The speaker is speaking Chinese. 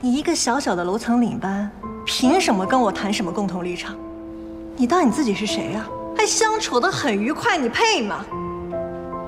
你一个小小的楼层领班，凭什么跟我谈什么共同立场？你当你自己是谁呀？还相处得很愉快，你配吗？